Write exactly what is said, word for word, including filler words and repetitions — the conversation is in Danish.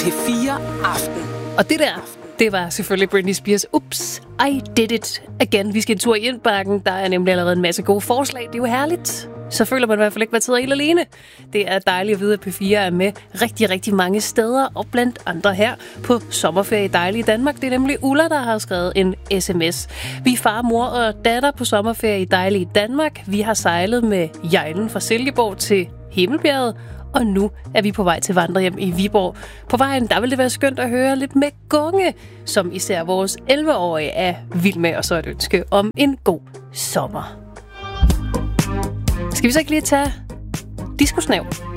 P fire Aften. Og det der, det var selvfølgelig Britney Spears. Ups, I did it again. Vi skal en tur i indbakken. Der er nemlig allerede en masse gode forslag. Det er jo herligt. Så føler man i hvert fald ikke, at man sidder helt alene. Det er dejligt at vide, at P fire er med rigtig, rigtig mange steder, og blandt andre her på sommerferie i dejlige Danmark. Det er nemlig Ulla, der har skrevet en sms. Vi er far, mor og datter på sommerferie i dejlige Danmark. Vi har sejlet med Jejlen fra Silkeborg til Himmelbjerget, og nu er vi på vej til vandrehjem i Viborg. På vejen, der vil det være skønt at høre lidt med Gunge, som især vores elleve-årige er vild med, og så et ønske om en god sommer. Skal vi så ikke lige tage Disco Snæv?